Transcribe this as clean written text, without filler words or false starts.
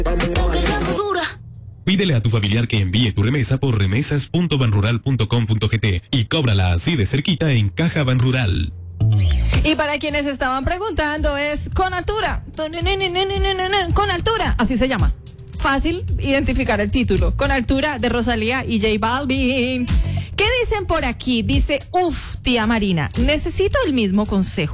Pídele a tu familiar que envíe tu remesa por remesas.banrural.com.gt y cóbrala así de cerquita en Caja Banrural. Y para quienes estaban preguntando, es con altura. Con altura, así se llama. Fácil identificar el título. Con altura, de Rosalía y J Balvin. ¿Qué dicen por aquí? Dice, tía Marina, necesito el mismo consejo.